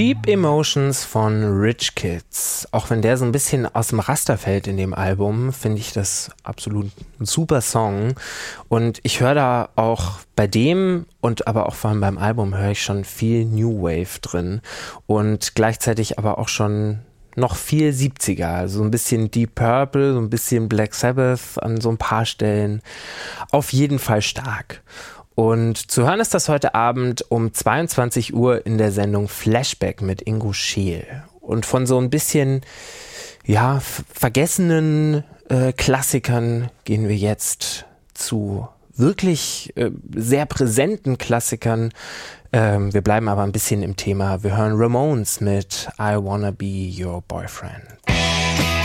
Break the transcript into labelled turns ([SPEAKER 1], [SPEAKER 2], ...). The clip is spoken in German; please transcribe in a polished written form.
[SPEAKER 1] Cheap Emotions von Rich Kids. Auch wenn der so ein bisschen aus dem Raster fällt in dem Album, finde ich das absolut ein super Song. Und ich höre da auch bei dem und aber auch vor allem beim Album höre ich schon viel New Wave drin. Und gleichzeitig aber auch schon noch viel 70er. Also ein bisschen Deep Purple, so ein bisschen Black Sabbath an so ein paar Stellen. Auf jeden Fall stark. Und zu hören ist das heute Abend um 22 Uhr in der Sendung Flashback mit Ingo Scheel. Und von so ein bisschen, ja, vergessenen Klassikern gehen wir jetzt zu wirklich sehr präsenten Klassikern. Wir bleiben aber ein bisschen im Thema. Wir hören Ramones mit I Wanna Be Your Boyfriend.